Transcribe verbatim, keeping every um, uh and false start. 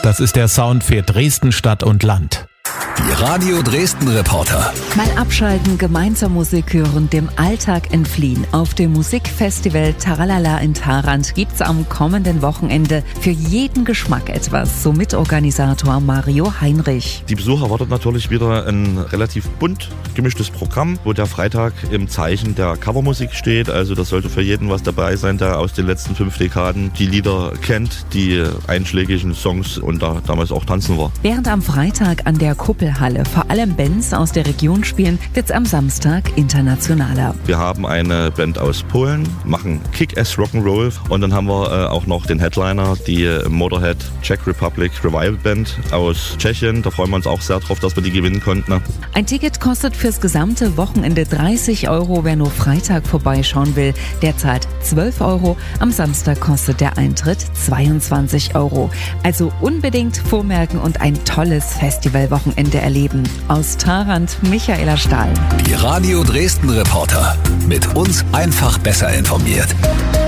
Das ist der Sound für Dresden Stadt und Land. Die Radio Dresden Reporter. Mal abschalten, gemeinsam Musik hören, dem Alltag entfliehen. Auf dem Musikfestival Taralala in Tharandt gibt's am kommenden Wochenende für jeden Geschmack etwas, so Mitorganisator Mario Heinrich. Die Besucher erwartet natürlich wieder ein relativ bunt gemischtes Programm, wo der Freitag im Zeichen der Covermusik steht. Also das sollte für jeden was dabei sein, der aus den letzten fünf Dekaden die Lieder kennt, die einschlägigen Songs und da damals auch tanzen war. Während am Freitag an der Kuppelhalle vor allem Bands aus der Region spielen, wird's am Samstag internationaler. Wir haben eine Band aus Polen, machen Kick-Ass Rock'n'Roll und dann haben wir äh, auch noch den Headliner, die Motorhead Czech Republic Revival Band aus Tschechien. Da freuen wir uns auch sehr drauf, dass wir die gewinnen konnten. Ein Ticket kostet fürs gesamte Wochenende dreißig Euro. Wer nur Freitag vorbeischauen will, der zahlt zwölf Euro. Am Samstag kostet der Eintritt zweiundzwanzig Euro. Also unbedingt vormerken und ein tolles Festivalwochenende erleben. Aus Tharandt, Michaela Stahl. Die Radio Dresden Reporter. Mit uns einfach besser informiert.